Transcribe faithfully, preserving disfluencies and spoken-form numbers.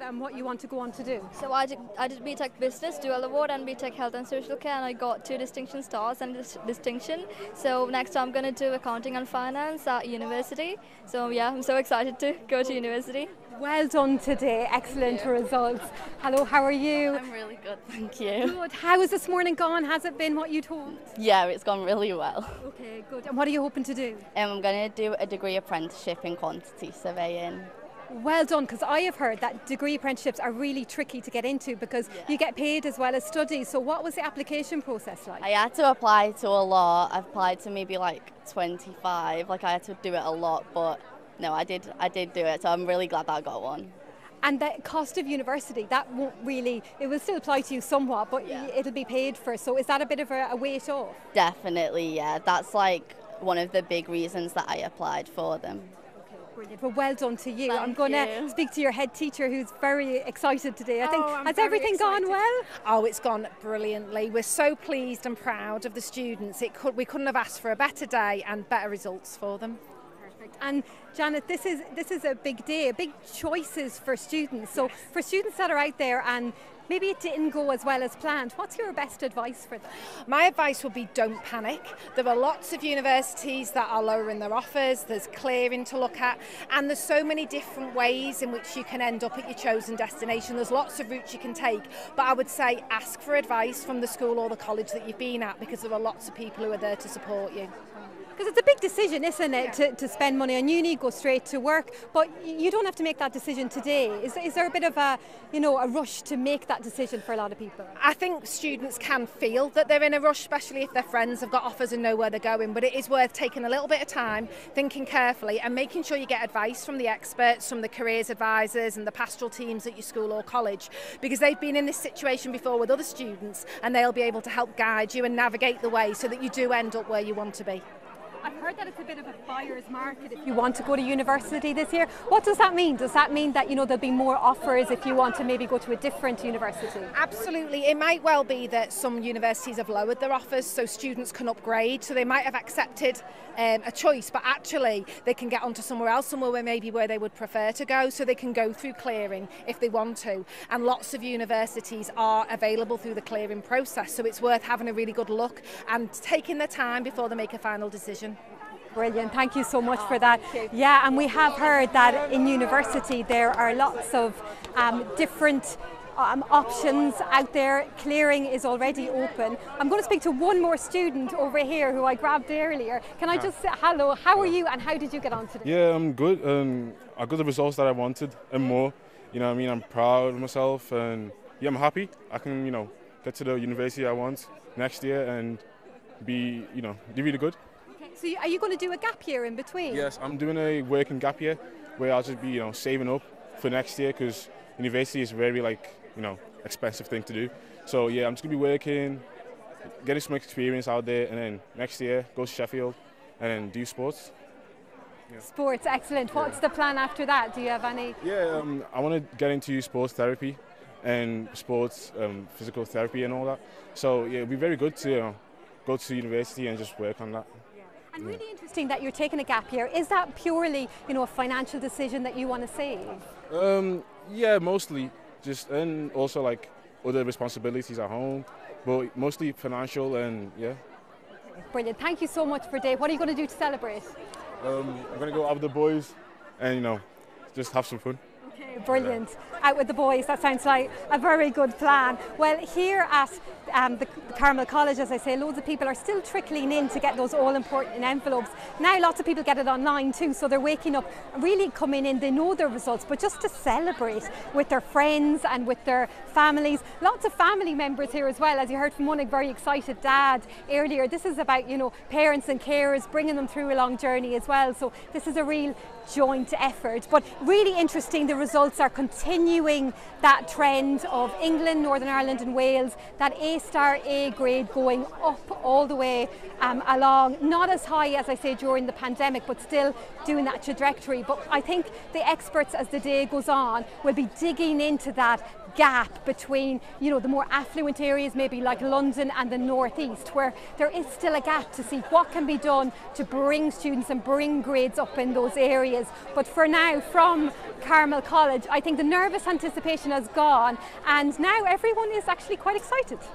and what you want to go on to do? So I did, I did B Tech Business, Dual Award, and B Tech Health and Social Care, and I got two distinction stars and this distinction. So next I'm going to do accounting and finance at university. So yeah, I'm so excited to go to university. Well done today, excellent results. Hello, how are you? I'm really good, thank you. Good. How has this morning gone? Has it been what you told? Yeah, it's gone really well. Okay, good. And what are you hoping to do? Um, I'm going to do a degree apprenticeship in quantity surveying. Well done, because I have heard that degree apprenticeships are really tricky to get into because Yeah. you get paid as well as study. So what was the application process like? I had to apply to a lot. I've applied to maybe like twenty-five. Like I had to do it a lot, but no, I did. I did do it. So I'm really glad that I got one. And the cost of university, that won't really, it will still apply to you somewhat, but Yeah. it'll be paid for. So is that a bit of a, a weight off? Definitely, yeah. That's like one of the big reasons that I applied for them. Brilliant. Well, well done to you. Thank I'm going to you. speak to your head teacher who's very excited today. I think, Oh, I'm has very everything gone excited. well? Oh, it's gone brilliantly. We're so pleased and proud of the students. It could, we couldn't have asked for a better day and better results for them. Perfect. And Janet, this is this is a big day, big choices for students. So for students that are out there and maybe it didn't go as well as planned, what's your best advice for them? My advice would be don't panic. There are lots of universities that are lowering their offers, there's clearing to look at, and there's so many different ways in which you can end up at your chosen destination. There's lots of routes you can take, but I would say ask for advice from the school or the college that you've been at, because there are lots of people who are there to support you. Because it's a big decision, isn't it, to, to spend money on uni, go straight to work, but you don't have to make that decision today. Is, is there a bit of a, you know, a rush to make that decision for a lot of people? I think students can feel that they're in a rush, especially if their friends have got offers and know where they're going, but it is worth taking a little bit of time, thinking carefully and making sure you get advice from the experts, from the careers advisors and the pastoral teams at your school or college, because they've been in this situation before with other students and they'll be able to help guide you and navigate the way so that you do end up where you want to be. I've heard that it's a bit of a buyer's market if you want to go to university this year. What does that mean? Does that mean that, you know, there'll be more offers if you want to maybe go to a different university? Absolutely. It might well be that some universities have lowered their offers so students can upgrade. So they might have accepted um, a choice, but actually they can get onto somewhere else, somewhere where maybe where they would prefer to go, so they can go through clearing if they want to. And lots of universities are available through the clearing process, so it's worth having a really good look and taking their time before they make a final decision. Brilliant, thank you so much for that. Yeah, and we have heard that in university there are lots of um, different um, options out there. Clearing is already open. I'm going to speak to one more student over here who I grabbed earlier. Can I just say hello, how are you and how did you get on today? Yeah, I'm good. Um, I got the results that I wanted and more. You know what I mean? I'm proud of myself and yeah, I'm happy. I can, you know, get to the university I want next year and be, you know, do really good. So you, are you going to do a gap year in between? Yes, I'm doing a working gap year where I'll just be, you know, saving up for next year because university is a very, like, you know, expensive thing to do. So yeah, I'm just going to be working, getting some experience out there, and then next year go to Sheffield and then do sports. Yeah. Sports, excellent. What's the plan after that? Do you have any? Yeah, um, I want to get into sports therapy and sports um, physical therapy and all that. So yeah, it'd be very good to, you know, go to university and just work on that. And really interesting that you're taking a gap year. Is that purely, you know, a financial decision that you want to save? Um, yeah, mostly. Just and also like other responsibilities at home, but mostly financial and yeah. Brilliant. Thank you so much for today. What are you going to do to celebrate? Um, I'm gonna go out with the boys and you know just have some fun. Brilliant. Out with the boys, that sounds like a very good plan. Well, here at um, the Carmel College, as I say, loads of people are still trickling in to get those all-important envelopes. Now lots of people get it online too, so they're waking up, really coming in, they know their results, but just to celebrate with their friends and with their families. Lots of family members here as well, as you heard from one very excited dad earlier. This is about, you know, parents and carers, bringing them through a long journey as well, so this is a real joint effort. But really interesting, the results are continuing that trend of England, Northern Ireland and Wales, that A A-star, A grade going up all the way um, along, not as high as I say during the pandemic, but still doing that trajectory. But I think the experts, as the day goes on, will be digging into that gap between, you know, the more affluent areas, maybe like London, and the northeast, where there is still a gap to see what can be done to bring students and bring grades up in those areas. But for now, from Carmel College, I think the nervous anticipation has gone, and now everyone is actually quite excited.